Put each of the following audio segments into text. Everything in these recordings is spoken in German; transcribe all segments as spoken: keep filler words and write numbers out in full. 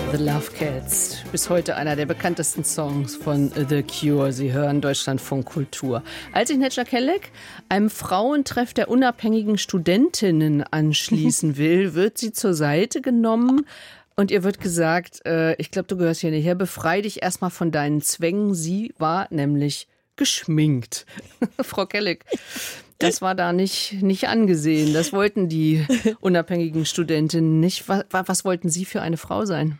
The Love Cats, bis heute einer der bekanntesten Songs von The Cure. Sie hören Deutschlandfunk Kultur. Als sich Necla Kelek einem Frauentreff der unabhängigen Studentinnen anschließen will, wird sie zur Seite genommen und ihr wird gesagt, äh, ich glaube, du gehörst hier nicht her, befrei dich erstmal von deinen Zwängen. Sie war nämlich geschminkt. Frau Kelek, das war da nicht, nicht angesehen. Das wollten die unabhängigen Studentinnen nicht. Was, was wollten Sie für eine Frau sein?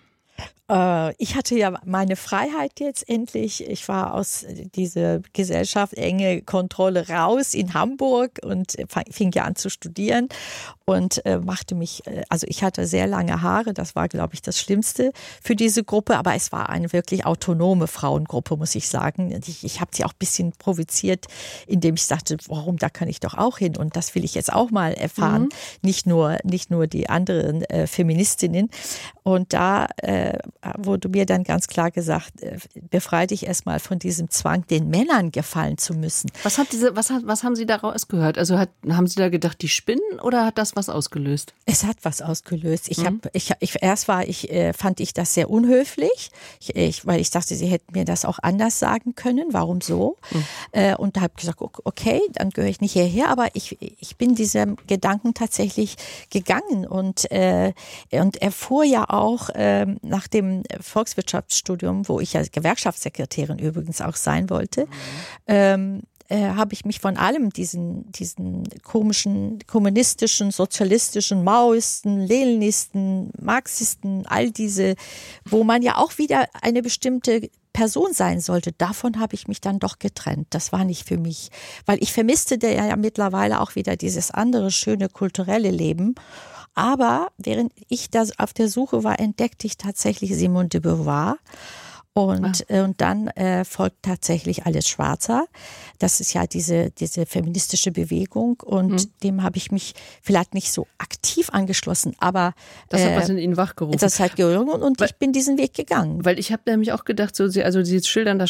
Ich hatte ja meine Freiheit jetzt endlich. Ich war aus dieser Gesellschaft, enge Kontrolle raus in Hamburg und fing ja an zu studieren und machte mich, also ich hatte sehr lange Haare, das war, glaube ich, das Schlimmste für diese Gruppe, aber es war eine wirklich autonome Frauengruppe, muss ich sagen. Ich, ich habe sie auch ein bisschen provoziert, indem ich sagte, warum, da kann ich doch auch hin und das will ich jetzt auch mal erfahren. Mhm. Nicht nur, nicht nur die anderen äh, Feministinnen. Und da äh, wurde mir dann ganz klar gesagt, befrei dich erstmal von diesem Zwang, den Männern gefallen zu müssen. Was hat diese, was hat, was haben Sie daraus gehört? Also hat, haben Sie da gedacht, die spinnen oder hat das was ausgelöst? Es hat was ausgelöst. Ich mhm. habe, ich, ich, erst war ich, äh, fand ich das sehr unhöflich, ich, ich, weil ich dachte, sie hätten mir das auch anders sagen können. Warum so? Mhm. Äh, und da habe ich gesagt, okay, dann gehöre ich nicht hierher, aber ich, ich bin diesem Gedanken tatsächlich gegangen und, äh, und erfuhr ja auch äh, nach dem Volkswirtschaftsstudium, wo ich ja Gewerkschaftssekretärin übrigens auch sein wollte, mhm. ähm, äh, habe ich mich von allem diesen, diesen komischen, kommunistischen, sozialistischen, Maoisten, Leninisten, Marxisten, all diese, wo man ja auch wieder eine bestimmte Person sein sollte, davon habe ich mich dann doch getrennt. Das war nicht für mich, weil ich vermisste ja mittlerweile auch wieder dieses andere schöne kulturelle Leben. Aber während ich da auf der Suche war, entdeckte ich tatsächlich Simone de Beauvoir. Und, ah. und dann äh, folgt tatsächlich Alice Schwarzer. Das ist ja diese, diese feministische Bewegung. Und mhm. dem habe ich mich vielleicht nicht so aktiv angeschlossen, aber das hat äh, was in Ihnen wachgerufen. Das hat gerufen und weil, ich bin diesen Weg gegangen. Weil ich habe nämlich auch gedacht, so Sie, also Sie schildern das